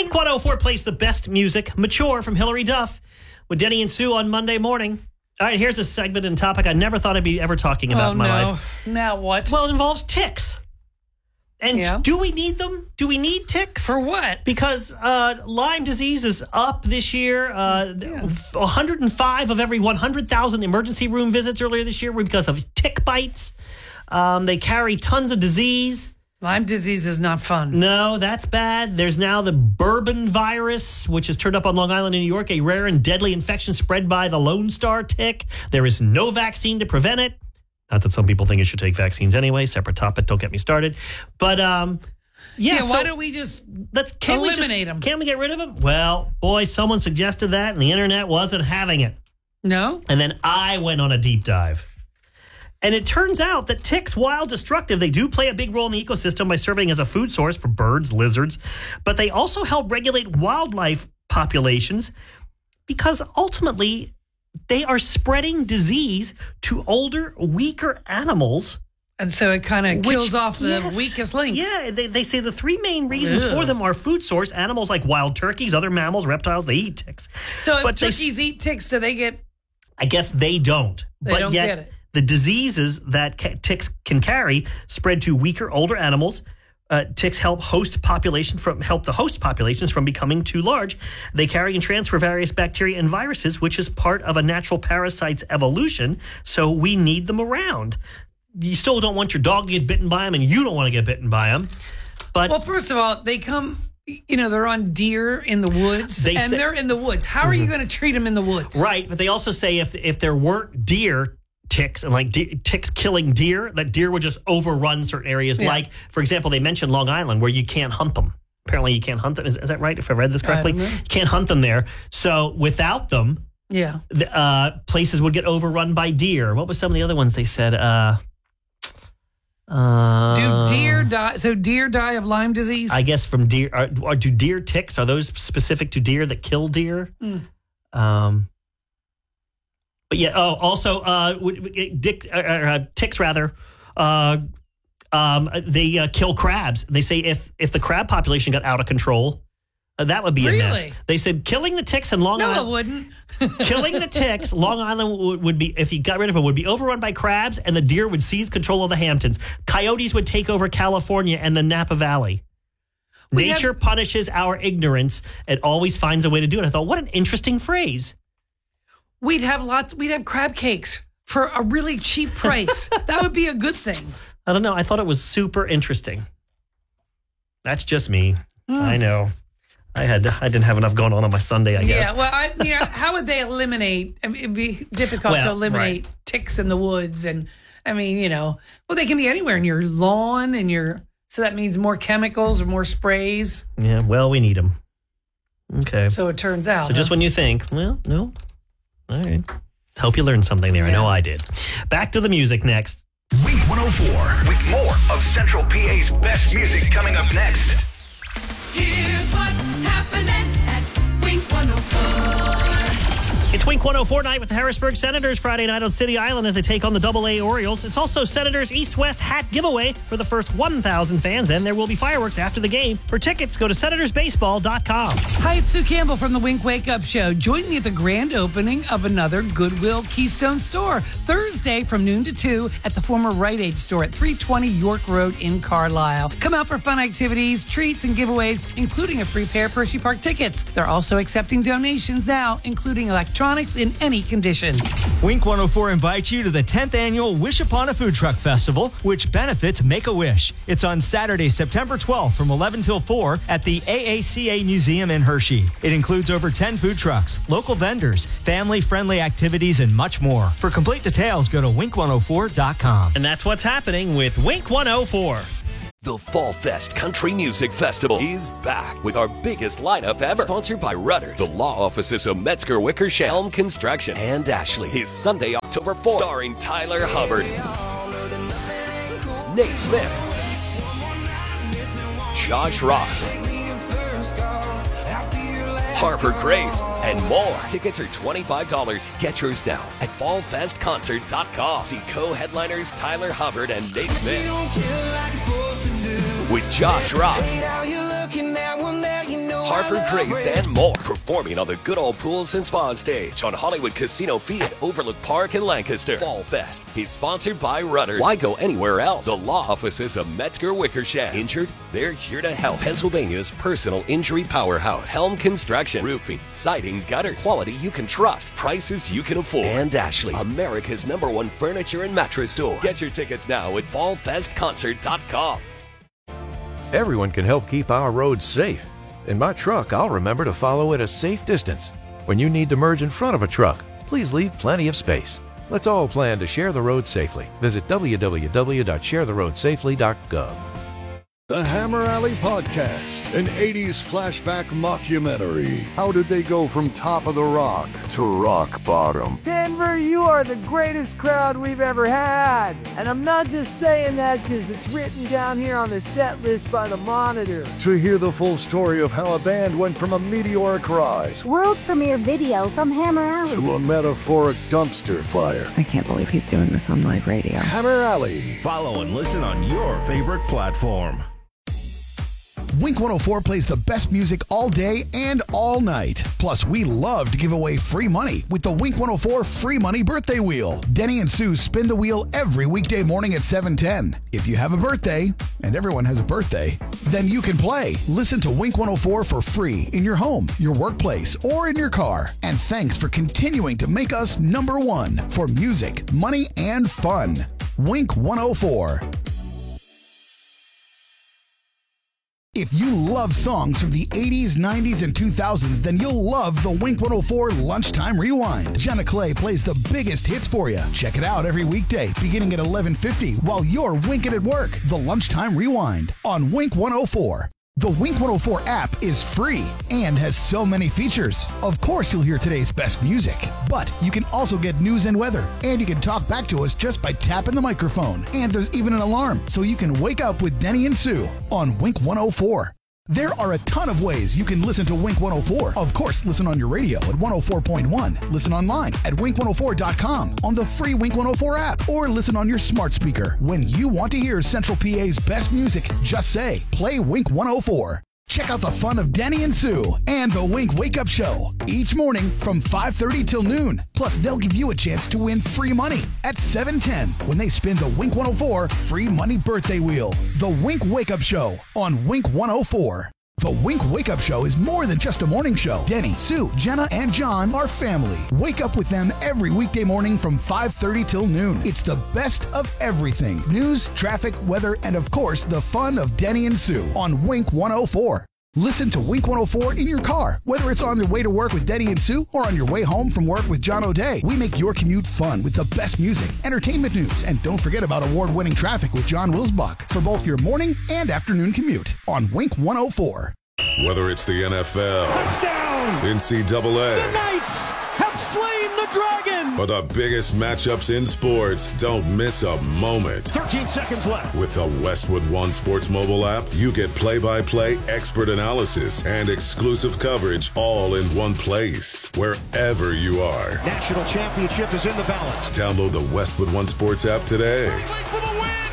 Wink 104 plays the best music, Mature from Hillary Duff, with Denny and Sue on Monday morning. All right, here's a segment and topic I never thought I'd be ever talking about in my life. Now what? Well, it involves ticks. And do we need them? Do we need ticks? For what? Because Lyme disease is up this year. 105 of every 100,000 emergency room visits earlier this year were because of tick bites. They carry tons of disease. Lyme disease is not fun. No, that's bad. There's now the bourbon virus, which has turned up on Long Island in New York, a rare and deadly infection spread by the Lone Star tick. There is no vaccine to prevent it. Not that some people think you should take vaccines anyway. Separate topic. Don't get me started. But, so why don't we just eliminate them? Can we get rid of them? Well, boy, someone suggested that, and the internet wasn't having it. No? And then I went on a deep dive. And it turns out that ticks, while destructive, they do play a big role in the ecosystem by serving as a food source for birds, lizards, but they also help regulate wildlife populations because ultimately they are spreading disease to older, weaker animals. And so it kind of kills off the weakest links. Yeah, they say the three main reasons for them are food source. Animals like wild turkeys, other mammals, reptiles, they eat ticks. So if turkeys eat ticks, do they get... I guess they don't. They don't get it. The diseases that ticks can carry spread to weaker, older animals. Ticks help the host populations from becoming too large. They carry and transfer various bacteria and viruses, which is part of a natural parasite's evolution. So we need them around. You still don't want your dog to get bitten by them, and you don't want to get bitten by them. But well, first of all, they come. They're on deer in the woods, they're in the woods. How are you going to treat them in the woods? Right, but they also say if there weren't deer ticks and ticks killing deer, that deer would just overrun certain areas. Yeah. Like, for example, they mentioned Long Island where you can't hunt them. Apparently you can't hunt them. Is that right? If I read this correctly, you can't hunt them there. So without them, places would get overrun by deer. What was some of the other ones they said? Do deer die? So deer die of Lyme disease? I guess from deer. Or do deer ticks? Are those specific to deer that kill deer? But yeah. Oh, also, ticks rather. They kill crabs. They say if the crab population got out of control, that would be a mess. They said killing the ticks in Long Island. No, it wouldn't. Killing the ticks, Long Island would be, if you got rid of them, would be overrun by crabs, and the deer would seize control of the Hamptons. Coyotes would take over California and the Napa Valley. Nature punishes our ignorance. It always finds a way to do it. I thought, what an interesting phrase. We'd have crab cakes for a really cheap price. That would be a good thing. I don't know. I thought it was super interesting. That's just me. I know. I didn't have enough going on my Sunday, I guess. Yeah, well, how would they eliminate? I mean, it'd be difficult to eliminate ticks in the woods. And, they can be anywhere in your lawn and so that means more chemicals or more sprays. Yeah, well, we need them. Okay. So it turns out. So just when you think, well, no. All right. Hope you learned something there. Yeah. I know I did. Back to the music next. Wink 104 with more of Central PA's best music coming up next. Here's what's happening at Wink 104. It's Wink 104 night with the Harrisburg Senators Friday night on City Island as they take on the AA Orioles. It's also Senators East-West hat giveaway for the first 1,000 fans, and there will be fireworks after the game. For tickets, go to senatorsbaseball.com. Hi, it's Sue Campbell from the Wink Wake Up Show. Join me at the grand opening of another Goodwill Keystone store Thursday from noon to 2 at the former Rite Aid store at 320 York Road in Carlisle. Come out for fun activities, treats, and giveaways, including a free pair of Hershey Park tickets. They're also accepting donations now, including electronics in any condition. Wink 104 invites you to the 10th annual Wish Upon a Food Truck Festival, which benefits Make-A-Wish. It's on Saturday, September 12th from 11 till 4 at the AACA Museum in Hershey. It includes over 10 food trucks, local vendors, family-friendly activities, and much more. For complete details, go to wink104.com. And that's what's happening with Wink 104. The Fall Fest Country Music Festival is back with our biggest lineup ever. Sponsored by Rudders, the law offices of Metzger, Wickersham, Helm Construction, and Ashley. Is Sunday, October 4th. Starring Tyler Hubbard, Nate Smith, Josh Ross, Harper Grace, and more. Tickets are $25. Get yours now at fallfestconcert.com. See co-headliners Tyler Hubbard and Nate Smith with Josh Ross, Harford Grace, and more. Performing on the Good Old Pools and Spa stage on Hollywood Casino Field, Overlook Park in Lancaster. Fall Fest is sponsored by Rudders. Why go anywhere else? The law offices of Metzger Wickersham. Injured? They're here to help. Pennsylvania's personal injury powerhouse. Helm Construction. Roofing, siding, gutters. Quality you can trust. Prices you can afford. And Ashley, America's #1 furniture and mattress store. Get your tickets now at fallfestconcert.com. Everyone can help keep our roads safe. In my truck, I'll remember to follow at a safe distance. When you need to merge in front of a truck, please leave plenty of space. Let's all plan to share the road safely. Visit www.sharetheroadsafely.gov. The Hammer Alley Podcast, an 80s flashback mockumentary. How did they go from top of the rock to rock bottom? Denver, you are the greatest crowd we've ever had. And I'm not just saying that because it's written down here on the set list by the Monitor. To hear the full story of how a band went from a meteoric rise, world premiere video from Hammer Alley, to a metaphoric dumpster fire. I can't believe he's doing this on live radio. Hammer Alley. Follow and listen on your favorite platform. Wink 104 plays the best music all day and all night. Plus, we love to give away free money with the Wink 104 Free Money Birthday Wheel. Denny and Sue spin the wheel every weekday morning at 7:10. If you have a birthday, and everyone has a birthday, then you can play. Listen to Wink 104 for free in your home, your workplace, or in your car. And thanks for continuing to make us #1 for music, money, and fun. Wink 104. If you love songs from the 80s, 90s, and 2000s, then you'll love the Wink 104 Lunchtime Rewind. Jenna Clay plays the biggest hits for you. Check it out every weekday, beginning at 11:50 while you're winking at work. The Lunchtime Rewind on Wink 104. The Wink 104 app is free and has so many features. Of course, you'll hear today's best music, but you can also get news and weather, and you can talk back to us just by tapping the microphone. And there's even an alarm, so you can wake up with Denny and Sue on Wink 104. There are a ton of ways you can listen to Wink 104. Of course, listen on your radio at 104.1. Listen online at wink104.com on the free Wink 104 app, or listen on your smart speaker. When you want to hear Central PA's best music, just say, play Wink 104. Check out the fun of Denny and Sue and the Wink Wake Up Show each morning from 5:30 till noon. Plus, they'll give you a chance to win free money at 7:10 when they spin the Wink 104 Free Money Birthday Wheel. The Wink Wake Up Show on Wink 104. The Wink Wake Up Show is more than just a morning show. Denny, Sue, Jenna, and John are family. Wake up with them every weekday morning from 5:30 till noon. It's the best of everything. News, traffic, weather, and of course, the fun of Denny and Sue on Wink 104. Listen to Wink 104 in your car, whether it's on your way to work with Denny and Sue or on your way home from work with John O'Day. We make your commute fun with the best music, entertainment news, and don't forget about award-winning traffic with John Wilsbach for both your morning and afternoon commute on Wink 104. Whether it's the NFL, touchdown, NCAA, the Knights have slain the Dragon, or the biggest matchups in sports, don't miss a moment. 13 seconds left. With the Westwood One Sports mobile app, you get play-by-play expert analysis and exclusive coverage all in one place, wherever you are. National championship is in the balance. Download the Westwood One Sports app today. For the win!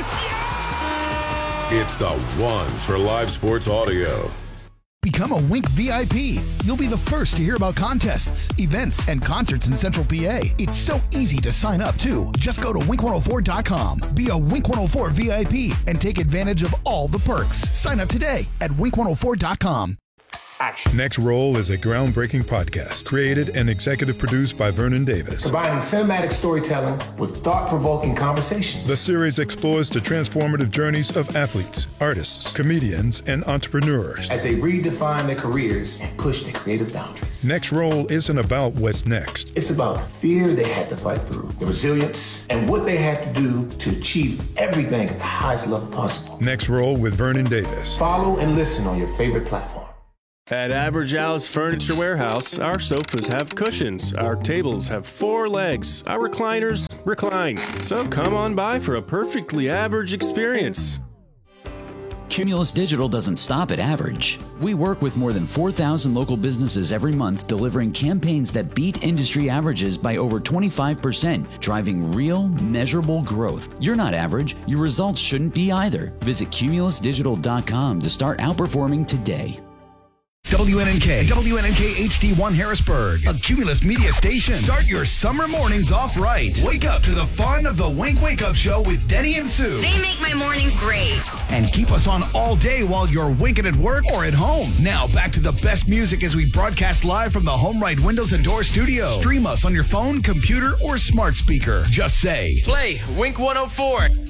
Yeah! It's the one for live sports audio. Become a Wink VIP. You'll be the first to hear about contests, events, and concerts in Central PA. It's so easy to sign up, too. Just go to wink104.com. Be a Wink 104 VIP and take advantage of all the perks. Sign up today at wink104.com. Action. Next Roll is a groundbreaking podcast created and executive produced by Vernon Davis. Combining cinematic storytelling with thought-provoking conversations. The series explores the transformative journeys of athletes, artists, comedians, and entrepreneurs as they redefine their careers and push their creative boundaries. Next Roll isn't about what's next. It's about the fear they had to fight through, the resilience, and what they had to do to achieve everything at the highest level possible. Next Roll with Vernon Davis. Follow and listen on your favorite platform. At Average Al's Furniture Warehouse, our sofas have cushions, our tables have 4 legs, our recliners recline. So come on by for a perfectly average experience. Cumulus Digital doesn't stop at average. We work with more than 4,000 local businesses every month, delivering campaigns that beat industry averages by over 25%, driving real, measurable growth. You're not average. Your results shouldn't be either. Visit cumulusdigital.com to start outperforming today. WNNK and WNNK HD1 Harrisburg, a Cumulus media station. Start your summer mornings off right. Wake up to the fun of the Wink Wake Up Show with Denny and Sue. They make my mornings great. And keep us on all day while you're winking at work or at home. Now back to the best music as we broadcast live from the Home Right Windows and Door studio. Stream us on your phone, computer, or smart speaker. Just say, play Wink 104.